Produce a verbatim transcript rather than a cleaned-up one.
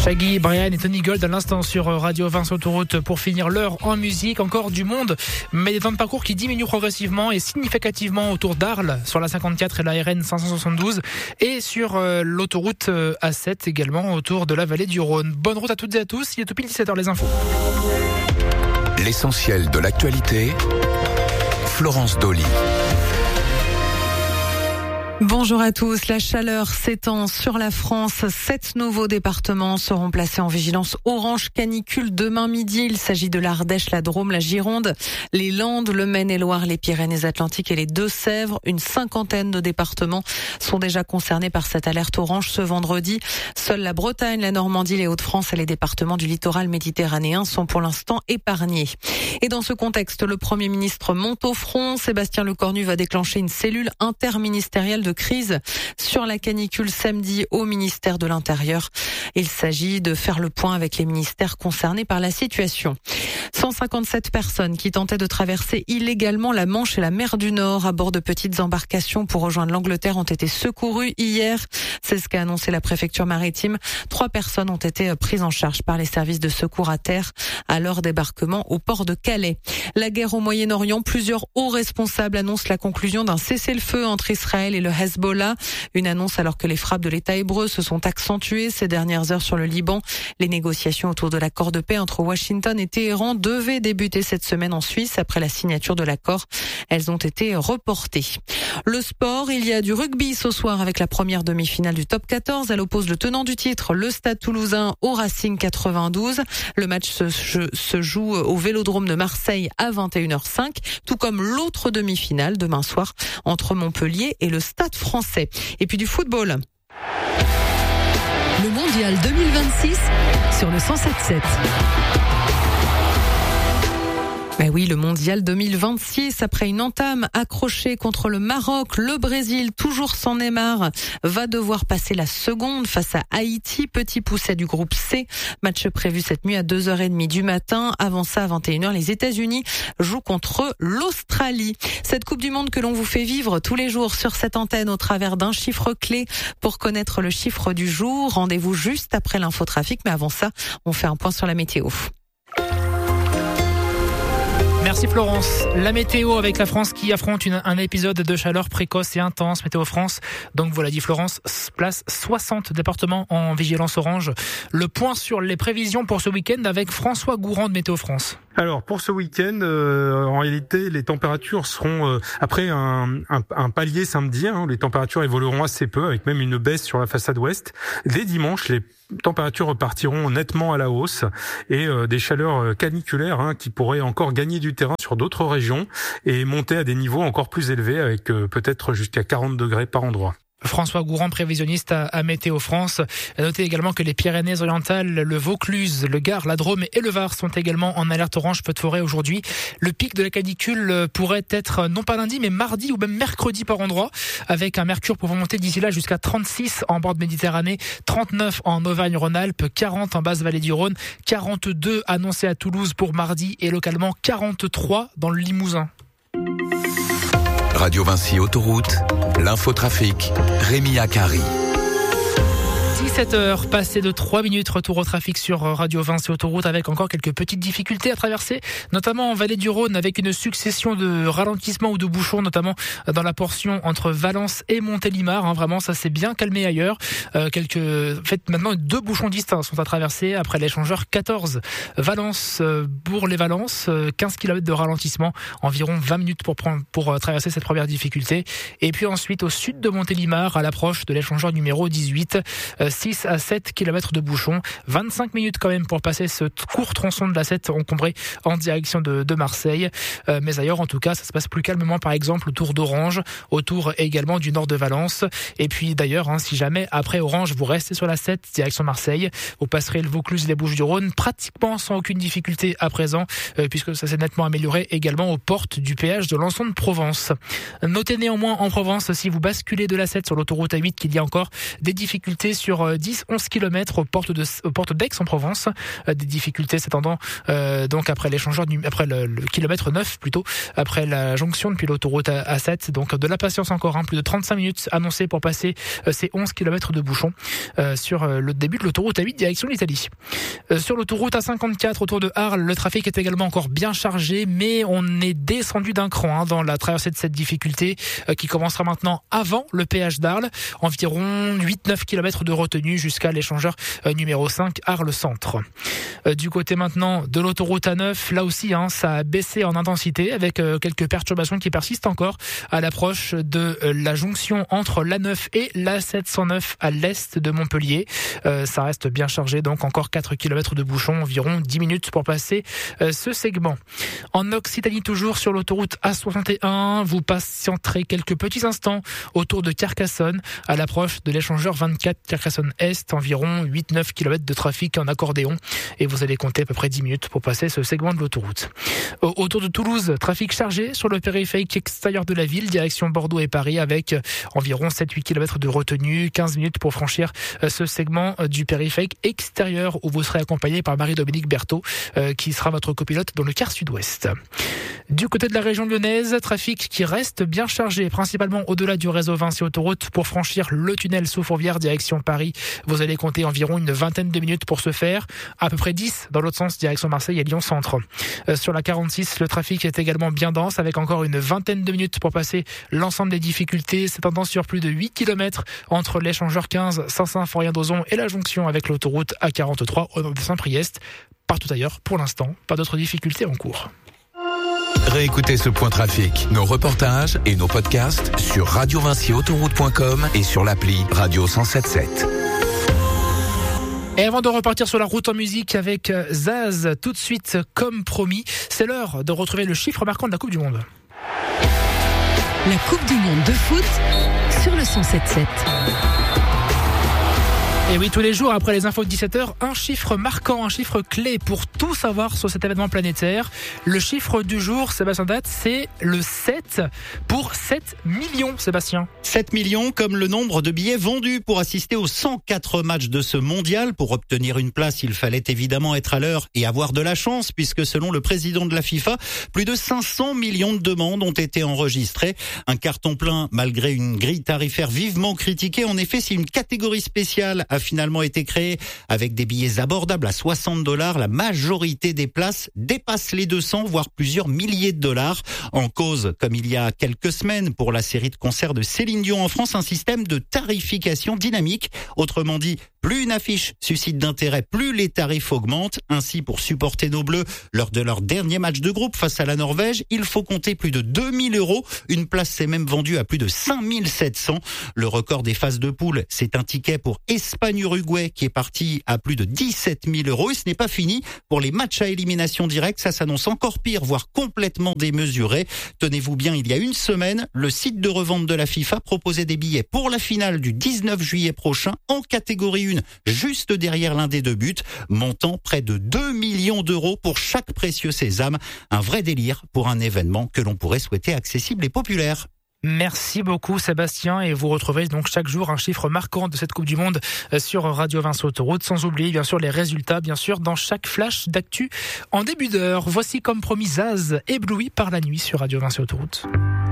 Shaggy, Brian et Tony Gold à l'instant sur Radio vingt Autoroute pour finir l'heure en musique. Encore du monde, mais des temps de parcours qui diminuent progressivement et significativement autour d'Arles sur la cinquante-quatre et la R N cinq cent soixante-douze et sur euh, l'autoroute euh, A sept également autour de la vallée du Rhône. Bonne route à toutes et à tous, il est tout pile dix-sept heures les infos. L'essentiel de l'actualité, Florence Dolly. Bonjour à tous. La chaleur s'étend sur la France. Sept nouveaux départements seront placés en vigilance orange canicule demain midi. Il s'agit de l'Ardèche, la Drôme, la Gironde, les Landes, le Maine-et-Loire, les Pyrénées-Atlantiques et les Deux-Sèvres. Une cinquantaine de départements sont déjà concernés par cette alerte orange ce vendredi. Seule la Bretagne, la Normandie, les Hauts-de-France et les départements du littoral méditerranéen sont pour l'instant épargnés. Et dans ce contexte, le Premier ministre monte au front. Sébastien Lecornu va déclencher une cellule interministérielle de crise sur la canicule samedi au ministère de l'Intérieur. Il s'agit de faire le point avec les ministères concernés par la situation. cent cinquante-sept personnes qui tentaient de traverser illégalement la Manche et la mer du Nord à bord de petites embarcations pour rejoindre l'Angleterre ont été secourues hier. C'est ce qu'a annoncé la préfecture maritime. Trois personnes ont été prises en charge par les services de secours à terre à leur débarquement au port de Calais. La guerre au Moyen-Orient, plusieurs hauts responsables annoncent la conclusion d'un cessez-le-feu entre Israël et le Hezbollah. Une annonce alors que les frappes de l'État hébreu se sont accentuées ces dernières heures sur le Liban. Les négociations autour de l'accord de paix entre Washington et Téhéran devaient débuter cette semaine en Suisse après la signature de l'accord. Elles ont été reportées. Le sport, il y a du rugby ce soir avec la première demi-finale du top quatorze. Elle oppose le tenant du titre, le Stade Toulousain, au Racing quatre-vingt-douze. Le match se, se joue au Vélodrome de Marseille à vingt et une heures cinq, tout comme l'autre demi-finale demain soir entre Montpellier et le Stade Français. Et puis du football. Le Mondial deux mille vingt-six sur le cent sept sept. Ben oui, le Mondial deux mille vingt-six, après une entame accrochée contre le Maroc, le Brésil, toujours sans Neymar, va devoir passer la seconde face à Haïti, petit pousset du groupe C. Match prévu cette nuit à deux heures trente du matin. Avant ça, à vingt et une heures, les États-Unis jouent contre l'Australie. Cette Coupe du Monde que l'on vous fait vivre tous les jours sur cette antenne au travers d'un chiffre clé. Pour connaître le chiffre du jour, rendez-vous juste après l'infotrafic. Mais avant ça, on fait un point sur la météo. Merci Florence. La météo avec la France qui affronte une, un épisode de chaleur précoce et intense. Météo France. Donc voilà dit Florence, place soixante départements en vigilance orange. Le point sur les prévisions pour ce week-end avec François Gourand de Météo France. Alors pour ce week-end, euh, en réalité, les températures seront euh, après un, un, un palier samedi. Hein, les températures évolueront assez peu, avec même une baisse sur la façade ouest. Dès dimanche, les températures repartiront nettement à la hausse et euh, des chaleurs caniculaires hein, qui pourraient encore gagner du terrain sur d'autres régions et monter à des niveaux encore plus élevés, avec euh, peut-être jusqu'à quarante degrés par endroit. François Gourand, prévisionniste à, à Météo France. Notez également que les Pyrénées-Orientales, le Vaucluse, le Gard, la Drôme et le Var sont également en alerte orange feu de forêt aujourd'hui. Le pic de la canicule pourrait être non pas lundi mais mardi ou même mercredi par endroit, avec un mercure pouvant monter d'ici là jusqu'à trente-six en bord de Méditerranée, trente-neuf en Auvergne-Rhône-Alpes, quarante en basse vallée du Rhône, quarante-deux annoncés à Toulouse pour mardi et localement quarante-trois dans le Limousin. Radio Vinci Autoroute, l'infotrafic, Rémi Akari. dix-sept heures, passées de trois minutes, retour au trafic sur Radio Vinci Autoroute avec encore quelques petites difficultés à traverser, notamment en vallée du Rhône avec une succession de ralentissements ou de bouchons, notamment dans la portion entre Valence et Montélimar. Hein, vraiment, ça s'est bien calmé ailleurs. Euh, quelques, en fait, maintenant, deux bouchons distincts sont à traverser après l'échangeur quatorze. Valence, euh, Bourg-les-Valences, euh, quinze kilomètres de ralentissement, environ vingt minutes pour prendre, pour euh, traverser cette première difficulté. Et puis ensuite, au sud de Montélimar, à l'approche de l'échangeur numéro dix-huit, euh, six à sept kilomètres de bouchons, vingt-cinq minutes quand même pour passer ce court tronçon de l'A sept encombré en direction de, de Marseille. Euh, mais ailleurs, en tout cas, ça se passe plus calmement, par exemple, autour d'Orange, autour également du nord de Valence. Et puis d'ailleurs, hein, si jamais après Orange, vous restez sur l'A sept, direction Marseille, vous passerez le Vaucluse et les Bouches-du-Rhône, pratiquement sans aucune difficulté à présent, euh, puisque ça s'est nettement amélioré également aux portes du péage de Lançon de Provence. Notez néanmoins en Provence, si vous basculez de l'A sept sur l'autoroute A huit, qu'il y a encore des difficultés sur sur dix, onze kilomètres aux portes de, aux portes d'Aix-en-Provence. Des difficultés s'étendant, euh, donc après l'échangeur, après le, le kilomètre neuf plutôt, après la jonction depuis l'autoroute A sept. Donc de la patience encore, hein, plus de trente-cinq minutes annoncées pour passer euh, ces onze kilomètres de bouchons euh, sur euh, le début de l'autoroute A huit direction l'Italie. Euh, sur l'autoroute A cinquante-quatre autour de Arles, le trafic est également encore bien chargé, mais on est descendu d'un cran hein, dans la traversée de cette difficulté euh, qui commencera maintenant avant le péage d'Arles. Environ huit neuf kilomètres de retenue jusqu'à l'échangeur euh, numéro cinq Arles Centre. Euh, du côté maintenant de l'autoroute A neuf, là aussi hein, ça a baissé en intensité avec euh, quelques perturbations qui persistent encore à l'approche de euh, la jonction entre l'A neuf et l'A sept cent neuf à l'est de Montpellier. Euh, ça reste bien chargé, donc encore quatre kilomètres de bouchons, environ dix minutes pour passer euh, ce segment. En Occitanie toujours sur l'autoroute A soixante et un, vous patienterez quelques petits instants autour de Carcassonne à l'approche de l'échangeur vingt-quatre Carcassonne-Est, environ huit neuf kilomètres de trafic en accordéon et vous allez compter à peu près dix minutes pour passer ce segment de l'autoroute. Autour de Toulouse, trafic chargé sur le périphérique extérieur de la ville, direction Bordeaux et Paris avec environ sept huit kilomètres de retenue, quinze minutes pour franchir ce segment du périphérique extérieur où vous serez accompagné par Marie-Dominique Berthaud qui sera votre copilote dans le quart sud-ouest. Du côté de la région lyonnaise, trafic qui reste bien chargé, principalement au-delà du réseau Vinci Autoroute pour franchir le tunnel sous Fourvière direction Paris. Vous allez compter environ une vingtaine de minutes pour ce faire, à peu près dix dans l'autre sens direction Marseille et Lyon Centre. Euh, sur la quarante-six, le trafic est également bien dense avec encore une vingtaine de minutes pour passer l'ensemble des difficultés, s'étendant sur plus de huit kilomètres entre l'échangeur quinze Saint-Symphorien-d'Ozon et la jonction avec l'autoroute A quarante-trois au nord de Saint-Priest. Partout ailleurs, pour l'instant, pas d'autres difficultés en cours. Réécoutez ce point trafic, nos reportages et nos podcasts sur radio vinci autoroute point com et sur l'appli Radio cent sept sept. Et avant de repartir sur la route en musique avec Zaz, tout de suite, comme promis, c'est l'heure de retrouver le chiffre marquant de la Coupe du Monde. La Coupe du Monde de foot sur le cent sept sept. Et oui, tous les jours, après les infos de dix-sept heures, un chiffre marquant, un chiffre clé pour tout savoir sur cet événement planétaire. Le chiffre du jour, Sébastien Date, c'est le sept pour sept millions, Sébastien. sept millions comme le nombre de billets vendus pour assister aux cent quatre matchs de ce mondial. Pour obtenir une place, il fallait évidemment être à l'heure et avoir de la chance, puisque selon le président de la FIFA, plus de cinq cents millions de demandes ont été enregistrées. Un carton plein malgré une grille tarifaire vivement critiquée. En effet, si une catégorie spéciale a finalement été créée avec des billets abordables à soixante dollars, la majorité des places dépasse les deux cents, voire plusieurs milliers de dollars. En cause, comme il y a quelques semaines pour la série de concerts de Céline Dion en France, un système de tarification dynamique. Autrement dit, plus une affiche suscite d'intérêt, plus les tarifs augmentent. Ainsi, pour supporter nos Bleus lors de leur dernier match de groupe face à la Norvège, il faut compter plus de deux mille euros. Une place s'est même vendue à plus de cinq mille sept cents. Le record des phases de poule, c'est un ticket pour Espagne-Uruguay qui est parti à plus de dix-sept mille euros. Et ce n'est pas fini. Pour les matchs à élimination directe, ça s'annonce encore pire, voire complètement démesuré. Tenez-vous bien, il y a une semaine, le site de revente de la FIFA proposait des billets pour la finale du dix-neuf juillet prochain en catégorie un, juste derrière l'un des deux buts, montant près de deux millions d'euros pour chaque précieux sésame. Un vrai délire pour un événement que l'on pourrait souhaiter accessible et populaire. Merci beaucoup Sébastien, et vous retrouvez donc chaque jour un chiffre marquant de cette Coupe du Monde sur Radio Vinci Autoroute, sans oublier bien sûr les résultats bien sûr dans chaque flash d'actu en début d'heure. Voici comme promis Zaz, ébloui par la nuit sur Radio Vinci Autoroute.